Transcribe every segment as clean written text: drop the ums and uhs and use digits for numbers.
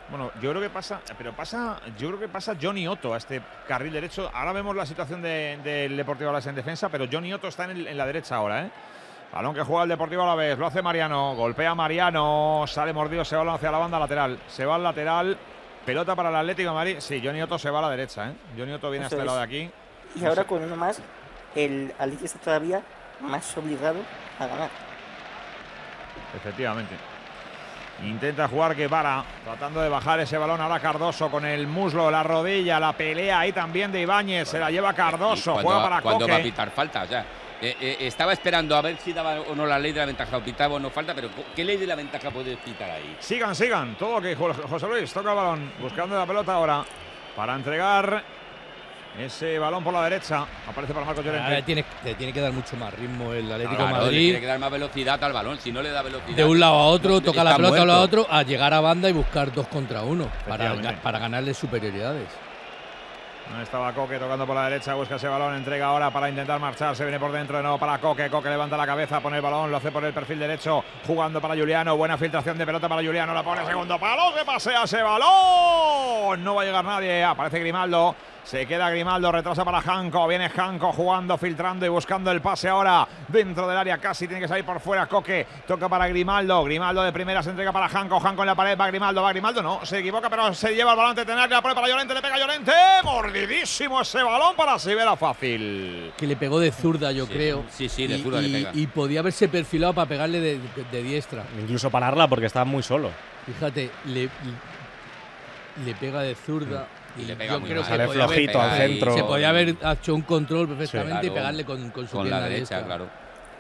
Bueno, yo creo que pasa, yo creo que pasa Johnny Otto a este carril derecho. Ahora vemos la situación del Deportivo Alavés en defensa, pero Johnny Otto está en la derecha ahora, ¿eh? Balón que juega el Deportivo Alavés, lo hace Mariano, golpea Mariano, sale mordido, se va hacia la banda lateral, se va al lateral, pelota para el Atlético de Madrid. Sí, Johnny Otto se va a la derecha, ¿eh? Johnny Otto viene a este lado de aquí. Y ahora con uno más, el Atlético está todavía más obligado a ganar. Efectivamente. Intenta jugar Guevara, tratando de bajar ese balón ahora Cardoso con el muslo, la rodilla, la pelea ahí también de Ibáñez, se la lleva Cardoso, juega para Coque. Cuando va a pitar falta, o sea, estaba esperando a ver si daba o no la ley de la ventaja o pitaba o no falta, pero ¿qué ley de la ventaja puede pitar ahí? Sigan, todo que José Luis toca el balón, buscando la pelota ahora para entregar ese balón por la derecha. Aparece para Marcos Llorente. Le tiene que dar mucho más ritmo el Atlético de Madrid. Madrid. Tiene que dar más velocidad al balón. Si no le da velocidad, de un lado a otro, no, toca la pelota muerto. a un lado a otro, a llegar a banda y buscar 2 contra 1 para ganarle superioridades. No estaba Coque tocando por la derecha, busca ese balón, entrega ahora para intentar marcharse, viene por dentro de nuevo para Coque, Coque levanta la cabeza, pone el balón, lo hace por el perfil derecho, jugando para Juliano, buena filtración de pelota para Juliano, la pone segundo palo, se pasea ese balón, no va a llegar nadie, aparece Grimaldo, se queda Grimaldo, retrasa para Janko, viene Janko jugando, filtrando y buscando el pase ahora dentro del área, casi tiene que salir por fuera Coque, toca para Grimaldo, Grimaldo de primera se entrega para Janko, Janko en la pared, va Grimaldo, no, se equivoca pero se lleva el balón ante Tenaglia, la pone para Llorente, le pega a Llorente, mordidísimo ese balón para Sivera fácil. Que le pegó de zurda, yo creo. Sí, de zurda le pega. Y podía haberse perfilado para pegarle de diestra. Incluso pararla porque estaba muy solo. Fíjate, le pega de zurda. Y le pega yo muy creo mal. que Sale flojito al centro. Se podía haber hecho un control perfectamente y pegarle con su con pierna la derecha, diestra. claro.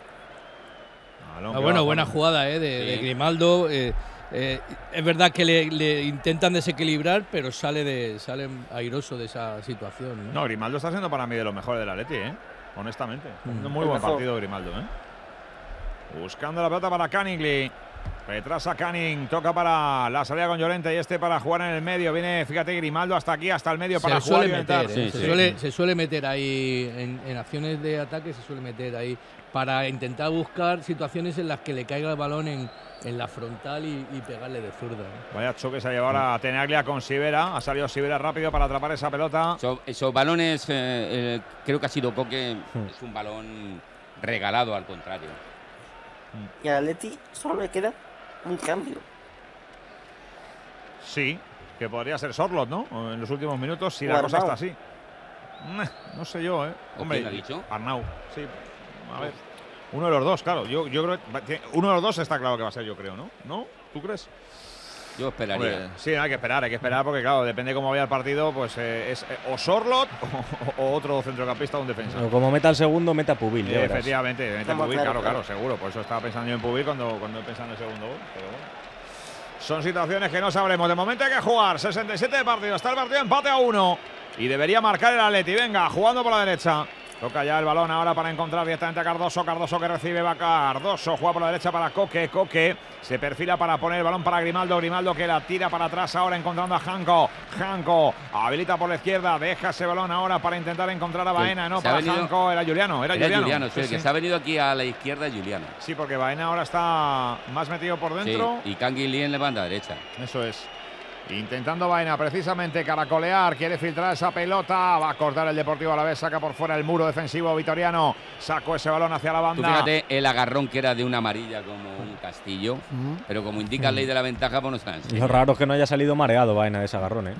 Bueno, buena jugada de Grimaldo. Es verdad que le intentan desequilibrar, pero sale airoso de esa situación. No, Grimaldo está siendo para mí de los mejores del Atleti, honestamente. Un muy buen partido Grimaldo. Buscando la pelota para Canning. Retrasa Canning, toca para la salida con Llorente y este para jugar en el medio. Viene, fíjate, Grimaldo hasta aquí, hasta el medio para jugar y intentar. Se suele meter ahí en acciones de ataque, se suele meter ahí para intentar buscar situaciones en las que le caiga el balón en la frontal y pegarle de zurda. Vaya choque se ha llevado a Tenaglia con Sivera. Ha salido Sivera rápido para atrapar esa pelota. Esos balones, creo que ha sido Coque, es un balón regalado al contrario. Y al Atleti solo le queda un cambio. Sí, que podría ser Sorloth, ¿no? En los últimos minutos, si la cosa está así. No sé yo, Hombre, ¿quién ha dicho? Arnau, sí. A ver. Uno de los dos, claro. Yo creo que uno de los dos está claro que va a ser, yo creo, ¿no? ¿No? ¿Tú crees? Yo esperaría. Hombre, sí, hay que esperar porque, claro, depende de cómo vaya el partido, pues es o Sorloth o otro centrocampista o un defensa. O como meta el segundo, meta Pubil. Efectivamente, mete Pubil, claro, seguro. Por eso estaba pensando yo en Pubil cuando he pensado en el segundo gol. Pero bueno. Son situaciones que no sabremos. De momento hay que jugar. 67 de partido. Está el partido empate a 1. Y debería marcar el Atleti. Venga, jugando por la derecha. Toca ya el balón ahora para encontrar directamente a Cardoso. Cardoso que recibe, va Cardoso. Juega por la derecha para Coque. Coque se perfila para poner el balón para Grimaldo. Grimaldo que la tira para atrás ahora encontrando a Janko. Janko habilita por la izquierda. Deja ese balón ahora para intentar encontrar a Baena. No, para Janko. Era Juliano. Era Juliano. Sí, el que se ha venido aquí a la izquierda es Juliano. Sí, porque Baena ahora está más metido por dentro. Sí, y Canguilí en la banda derecha. Eso es. Intentando Baena precisamente caracolear, quiere filtrar esa pelota, va a cortar el Deportivo Alavés, saca por fuera el muro defensivo vitoriano, sacó ese balón hacia la banda. Tú fíjate el agarrón que era de una amarilla como un castillo, pero como indica la ley de la ventaja, pues no está en Lo raro es que no haya salido mareado Baena de ese agarrón,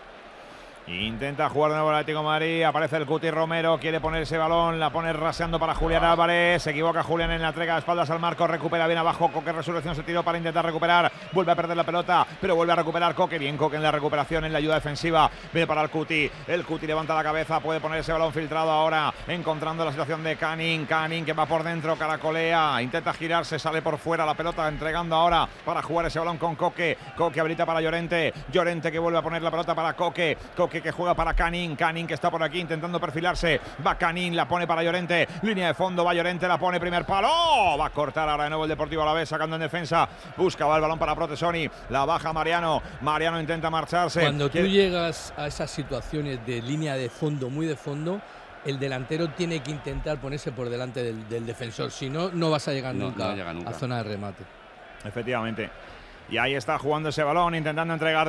Intenta jugar de nuevo el Atlético de Madrid, aparece el Cuti Romero, quiere poner ese balón, la pone raseando para Julián Álvarez, se equivoca Julián en la entrega de espaldas al marco, recupera bien abajo, Coque Resurrección se tiró para intentar recuperar, vuelve a perder la pelota, pero vuelve a recuperar Coque, bien Coque en la recuperación, en la ayuda defensiva, viene para el Cuti levanta la cabeza, puede poner ese balón filtrado ahora, encontrando la situación de Canning que va por dentro, caracolea, intenta girarse, sale por fuera la pelota, entregando ahora para jugar ese balón con Coque, Coque habilita para Llorente que vuelve a poner la pelota para Coque que juega para Canning que está por aquí intentando perfilarse, va Canning, la pone para Llorente, línea de fondo, va Llorente, la pone, primer palo, va a cortar ahora de nuevo el Deportivo Alavés, sacando en defensa, busca el balón para Protesoni, la baja Mariano intenta marcharse. Cuando tú llegas a esas situaciones de línea de fondo, muy de fondo, el delantero tiene que intentar ponerse por delante del defensor, si no, no vas a llegar nunca a zona de remate. Efectivamente. Y ahí está jugando ese balón, intentando entregar